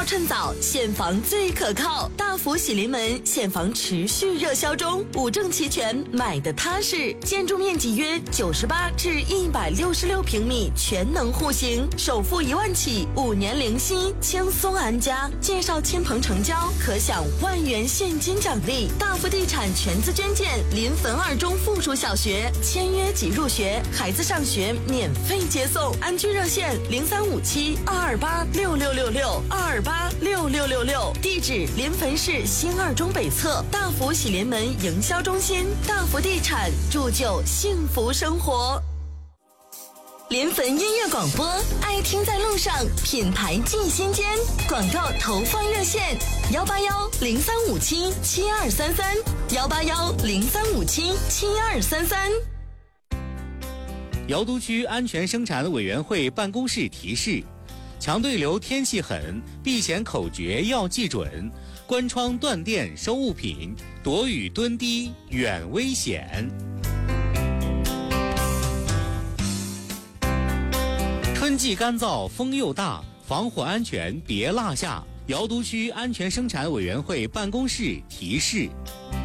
趁早，现房最可靠。大福喜临门现房持续热销中，五证齐全，买的踏实。建筑面积约98至166平米，全能户型，首付1万起，5年零息，轻松安家。介绍亲朋成交，可享1万元现金奖励。大福地产全资捐建临汾2中附属小学，签约即入学，孩子上学免费接送。安居热线0357-228-6666，228-6666。地址临汾市新2中北侧，大福喜临门营销中心。大福地产，铸就幸福生活。临汾音乐广播，爱听在路上，品牌进心间。广告投放热线：181-0357-7233，181-0357-7233。 瑶都区安全生产委员会办公室提示：强对流天气狠，避险口诀要记准，关窗断电收物品，躲雨蹲低远危险。春季干燥，风又大，防火安全别落下。瑶都区安全生产委员会办公室提示。